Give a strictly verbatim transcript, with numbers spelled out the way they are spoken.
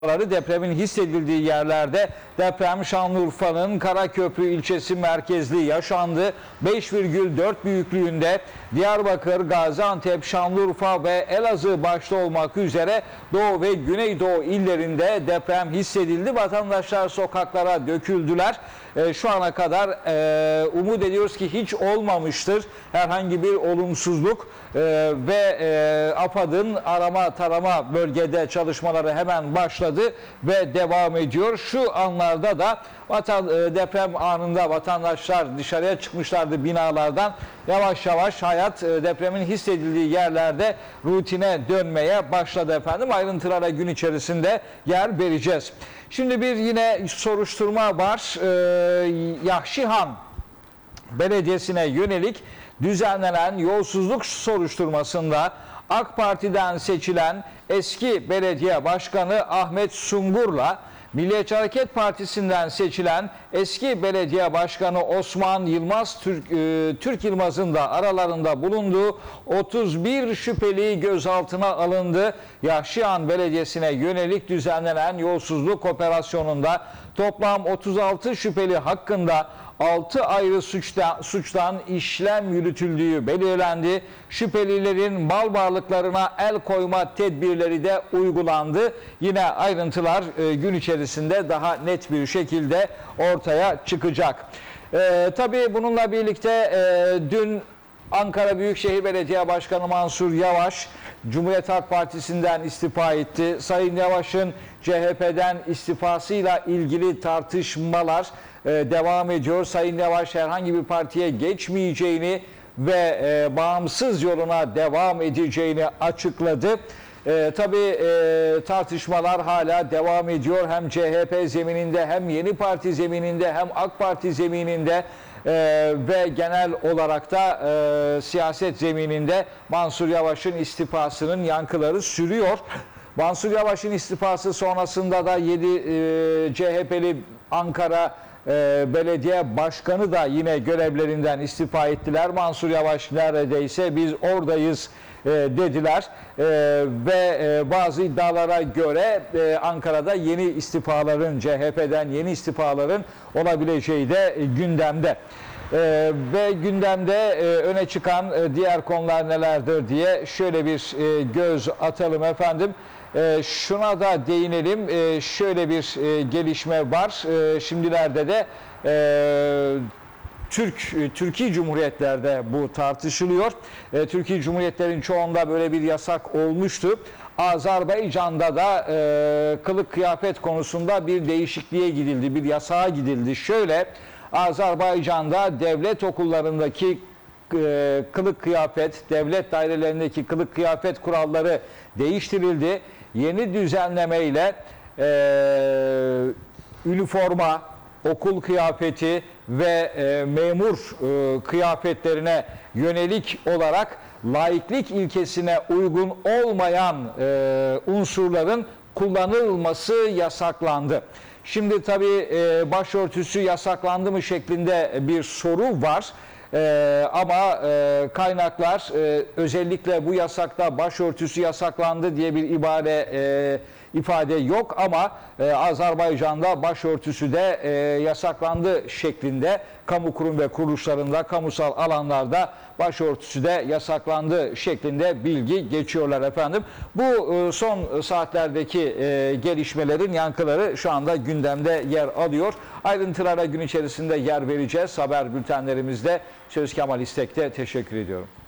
Depremin hissedildiği yerlerde deprem Şanlıurfa'nın Karaköprü ilçesi merkezli yaşandı. beş virgül dört büyüklüğünde Diyarbakır, Gaziantep, Şanlıurfa ve Elazığ başta olmak üzere Doğu ve Güneydoğu illerinde deprem hissedildi. Vatandaşlar sokaklara döküldüler. E, şu ana kadar e, umut ediyoruz ki hiç olmamıştır herhangi bir olumsuzluk e, ve e, AFAD'ın arama tarama bölgede çalışmaları hemen başladı ve devam ediyor. Şu anlarda da vatan, e, deprem anında vatandaşlar dışarıya çıkmışlardı binalardan. Yavaş yavaş hayat e, depremin hissedildiği yerlerde rutine dönmeye başladı efendim. Ayrıntılara gün içerisinde yer vereceğiz. Şimdi bir yine soruşturma var. Ee, Yahşihan Belediyesi'ne yönelik düzenlenen yolsuzluk soruşturmasında AK Parti'den seçilen eski belediye başkanı Ahmet Sungur'la Milliyetçi Hareket Partisi'nden seçilen eski belediye başkanı Osman Yılmaz Türk, e, Türk Yılmaz'ın da aralarında bulunduğu otuz bir şüpheli gözaltına alındı. Yahşihan Belediyesi'ne yönelik düzenlenen yolsuzluk operasyonunda toplam otuz altı şüpheli hakkında altı ayrı suçtan, suçtan işlem yürütüldüğü belirlendi. Şüphelilerin mal varlıklarına el koyma tedbirleri de uygulandı. Yine ayrıntılar e, gün içerisinde daha net bir şekilde ortaya çıkacak. E, tabii bununla birlikte e, dün Ankara Büyükşehir Belediye Başkanı Mansur Yavaş Cumhuriyet Halk Partisi'nden istifa etti. Sayın Yavaş'ın C H P'den istifasıyla ilgili tartışmalar e, devam ediyor. Sayın Yavaş herhangi bir partiye geçmeyeceğini ve e, bağımsız yoluna devam edeceğini açıkladı. E, tabii e, tartışmalar hala devam ediyor. Hem C H P zemininde hem Yeni Parti zemininde hem AK Parti zemininde e, ve genel olarak da e, siyaset zemininde Mansur Yavaş'ın istifasının yankıları sürüyor. Mansur Yavaş'ın istifası sonrasında da yedi e, C H P'li Ankara e, Belediye Başkanı da yine görevlerinden istifa ettiler. Mansur Yavaş neredeyse biz oradayız e, dediler e, ve e, bazı iddialara göre e, Ankara'da yeni istifaların C H P'den yeni istifaların olabileceği de e, gündemde. Ee, ve gündemde e, öne çıkan e, diğer konular nelerdir diye şöyle bir e, göz atalım efendim. E, şuna da değinelim. E, şöyle bir e, gelişme var. E, şimdilerde de e, Türk Türkiye Cumhuriyetlerde bu tartışılıyor. E, Türkiye Cumhuriyetlerin çoğunda böyle bir yasak olmuştu. Azerbaycan'da da e, kılık kıyafet konusunda bir değişikliğe gidildi, bir yasağa gidildi. Şöyle, Azerbaycan'da devlet okullarındaki e, kılık kıyafet, devlet dairelerindeki kılık kıyafet kuralları değiştirildi. Yeni düzenlemeyle e, üniforma, okul kıyafeti ve e, memur e, kıyafetlerine yönelik olarak laiklik ilkesine uygun olmayan e, unsurların kullanılması yasaklandı. Şimdi tabii e, başörtüsü yasaklandı mı şeklinde bir soru var. Ee, ama e, kaynaklar e, özellikle bu yasakta başörtüsü yasaklandı diye bir ibare e, ifade yok ama e, Azerbaycan'da başörtüsü de e, yasaklandı şeklinde kamu kurum ve kuruluşlarında, kamusal alanlarda başörtüsü de yasaklandı şeklinde bilgi geçiyorlar efendim. Bu e, son saatlerdeki e, gelişmelerin yankıları şu anda gündemde yer alıyor. Ayrıntılara gün içerisinde yer vereceğiz. Haber bültenlerimizde Söz Kemal İstek'te teşekkür ediyorum.